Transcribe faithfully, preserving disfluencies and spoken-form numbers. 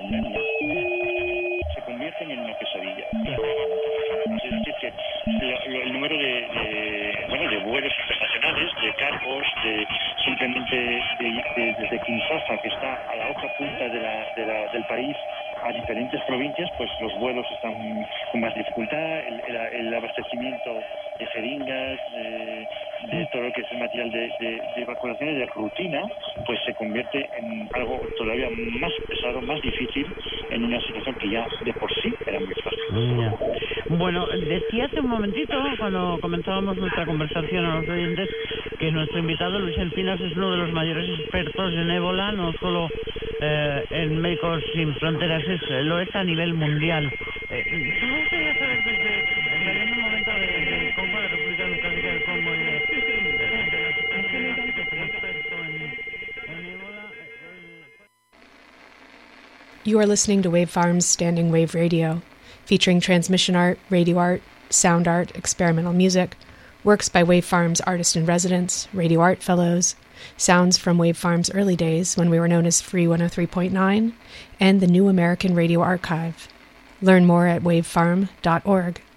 pandemia se convierten en una pesadilla. Es decir, que lo, lo, el número de, de, bueno, de vuelos internacionales, de cargos, de simplemente de, de, desde Kinshasa, que está a la otra punta de la, de la, del país, a diferentes provincias, pues los vuelos están con más dificultad, el, el, el abastecimiento de jeringas, de, de todo lo que es el material de, de, de evacuaciones de rutina, pues se convierte en algo todavía más pesado, más difícil, en una situación que ya de por sí era muy fácil. Yeah. Bueno, decía hace un momentito, cuando comenzábamos nuestra conversación a los oyentes, que nuestro invitado Luis Encinas es uno de los mayores expertos en ébola, no solo eh, en Médicos Sin Fronteras, es, lo es a nivel mundial. Eh, ¿Solo me gustaría saber desde, desde un momento de, de Congo, de República Democrática del Congo y de, de, de la situación en África como experto en, en ébola? You are listening to Wave Farm's Standing Wave Radio, featuring transmission art, radio art, sound art, experimental music, works by Wave Farm's artist-in-residence, radio art fellows, sounds from Wave Farm's early days when we were known as Free one oh three point nine, and the New American Radio Archive. Learn more at wave farm dot org.